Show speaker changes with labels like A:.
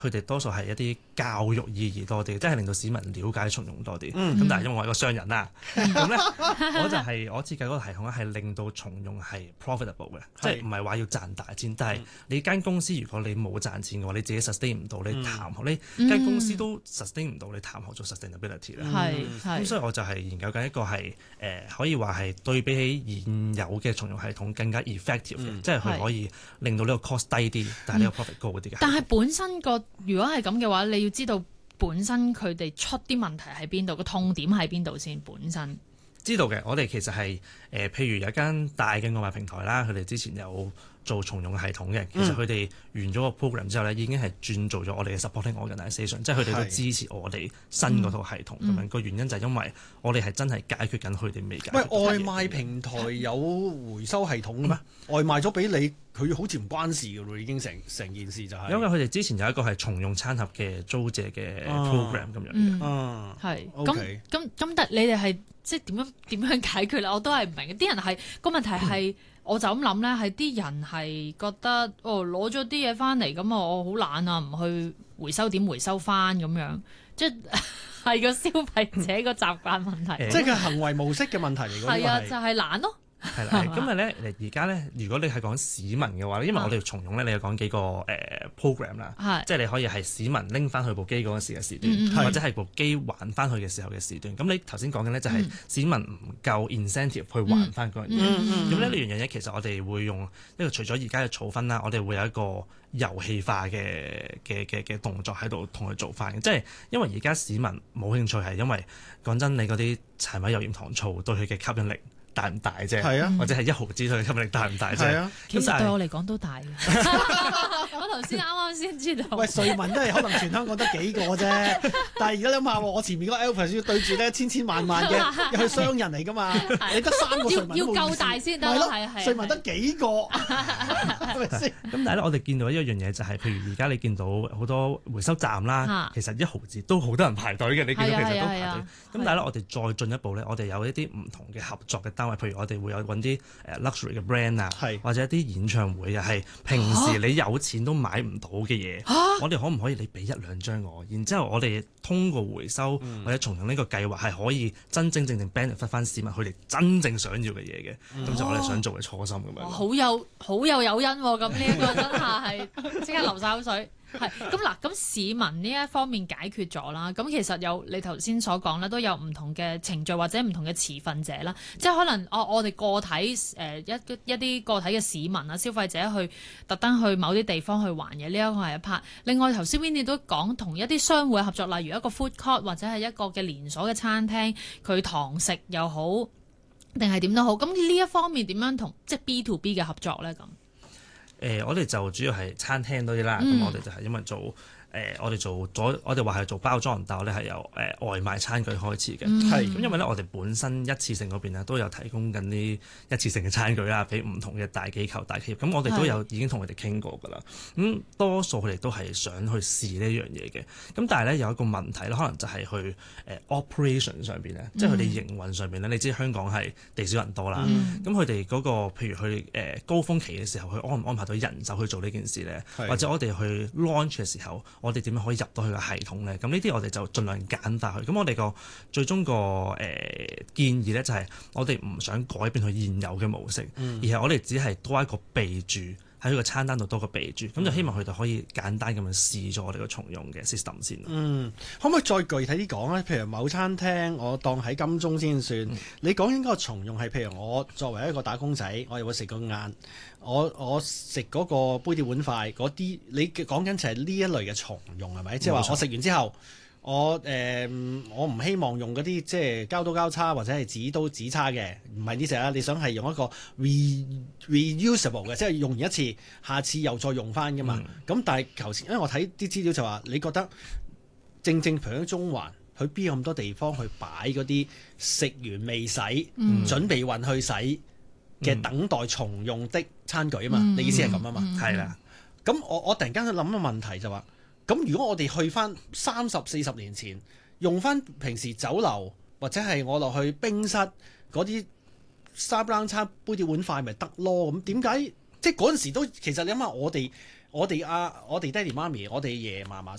A: 佢哋多數係一啲教育意義多啲，即係令到市民了解重用多啲。咁、
B: 嗯
A: 但係因為我係個商人啦，咁咧我設計嗰個系統咧係令到重用係 profitable 嘅，即係唔係話要賺大錢。但係你間公司如果你冇賺錢嘅話，你自己 sustain 唔到，你談學你間公司都 sustain 唔到，你談學做 sustainability 啦。咁所以我就係研究緊一個係可以話係對比起現有嘅重用系統更加 effective 嘅，即係佢可以令到呢個 cost 低啲，但係呢個 profit 高啲嘅。
C: 但係本身如果係咁嘅話，你要知道本身佢哋出啲問題喺邊度，個痛點喺邊度先。本身
A: 知道嘅，我哋其實係譬如有一間大嘅外賣平台啦，佢哋之前有做重用系統嘅，其實佢哋完咗個 program 之後咧，已經係轉做咗我哋嘅 supporting organisation，即係佢哋都支持我哋新嗰套系統咁樣。個原因就係因為我哋係真係解決緊佢哋未解決。
B: 喂，外賣平台有回收系統嘅咩？外賣咗俾你，佢好似唔關事㗎咯，已經成件事就係。
A: 因為佢哋之前有一個係重用餐盒嘅租借嘅 program 咁樣嘅。
C: 係。咁但你哋係即係點樣解決咧？我都係唔明。啲人係個問題係。我就咁諗咧，係啲人係覺得攞咗啲嘢翻嚟，咁我好懶啊，唔去回收點回收翻咁樣，即係個消費者個習慣問題。
B: 即係佢行為模式嘅問題嚟㗎。
C: 係啊，就係懶咯。
A: 係啦，咁啊咧，而家咧，如果你係講市民嘅話，因為我哋重用咧，你有講幾個program 啦，即係你可以係市民拎翻去部機嗰陣時嘅時段，或者係部機還翻去嘅時候嘅時段。咁你頭先講嘅咧就係市民唔夠 incentive 去還翻嗰樣嘢。咁咧呢樣嘢其實我哋會用一個除咗而家嘅儲分啦，我哋會有一個遊戲化嘅動作喺度同佢做翻嘅，即係因為而家市民冇興趣係因為講真，你嗰啲柴米油鹽糖醋對佢嘅吸引力大唔大啫？係啊，或者係1毫子對佢吸引力大唔大啫？係啊，
C: 其實對我嚟講都大嘅。我頭先啱先知道。
B: 喂，瑞文都係可能全香港得幾個啫，但係而家諗下，我前面嗰個 Alpha 要對住咧千萬嘅去商人嚟㗎嘛，你得3個瑞文
C: 要夠大先得咯，係
B: 瑞文得幾個？係咪先？
A: 咁但係咧，我哋見到一樣嘢就係，譬如而家你見到好多回收站啦，其實1毫子都好多人排隊嘅，你見到其實都排隊。咁但係咧，我哋再進一步咧，我哋有一啲唔同嘅合作嘅單位，譬如我哋會有揾啲luxury 嘅 brand 啊，或者一啲演唱會啊，係平時你有錢都買唔到嘅嘢，我哋可唔可以你俾1-2張我？然之後我哋通過回收或者重用呢個計劃，係可以真正 benefit 翻市民佢哋真正想要嘅嘢嘅，咁就我哋想做嘅初心咁樣。
C: 好有誘因喎！咁呢一個真係即刻流晒口水。係咁嗱，咁市民呢一方面解決咗啦。咁其實有你頭先所講咧，都有唔同嘅程序或者唔同嘅持份者啦。即係可能我哋個體一啲個體嘅市民啊、消費者去特登去某啲地方去還嘢，呢一個係一 part。另外頭先 Winnie 都講同一啲商會合作，例如一個 food court 或者係一個嘅連鎖嘅餐廳，佢堂食又好定係點都好。咁呢一方面點樣同即係 B to B 嘅合作咧？咁？
A: 我哋就主要係餐廳多啲啦，咁我哋就係因為我哋做咗，我哋話係做包裝，但係我哋係由外賣餐具開始嘅。咁因為咧，我哋本身一次性嗰邊咧都有提供緊啲一次性嘅餐具啦，俾唔同嘅大機構、大企業。咁我哋都有已經同佢哋傾過㗎啦。咁多數佢哋都係想去試呢樣嘢嘅。咁但係咧有一個問題咧，可能就係去operation 上邊咧，即係佢哋營運上邊咧。你知香港係地少人多啦，咁佢哋嗰個譬如去高峰期嘅時候，佢安唔安排到人手去做呢件事咧？或者我哋去 launch 嘅時候，我哋點樣可以入到去個系統咧？咁呢啲我哋就盡量簡化佢。咁我哋個最終個建議咧，就係我哋唔想改變佢現有嘅模式，而係我哋只係多一個備註喺佢個餐單度多個備註，咁就希望佢哋可以簡單咁樣試咗我哋個重用嘅 system 先。
B: 可唔可以再具體啲講咧？譬如某餐廳，我當喺金鐘先算。你講緊嗰個重用係譬如我作為一個打工仔，我又會食個晏。我食嗰個杯碟碗筷嗰啲，你講緊就係呢一類嘅重用係咪？即係話我食完之後，我唔希望用嗰啲即係膠刀膠叉或者係紙刀紙叉嘅，唔係呢隻啦。你想係用一個 reusable 嘅，即係用完一次，下次又再用翻噶嘛。咁但係頭先，因為我睇啲資料就話，你覺得正譬如喺中環，佢邊有咁多地方去擺嗰啲食完未洗，準備運去洗嘅等待重用的餐具啊嘛？你意思係咁啊嘛？係啦。咁我突然間去諗個問題就話，咁如果我哋去翻30-40年前，用翻平時酒樓或者係我落去冰室嗰啲沙冷餐杯碟碗筷咪得咯？咁點解即係嗰陣時都其實你諗下我哋我哋爹哋媽咪，我哋爺爺嫲嫲